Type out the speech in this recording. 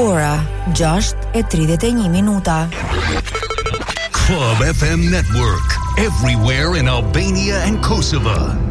Ora 6:31. Club FM Network, everywhere in Albania and Kosovo.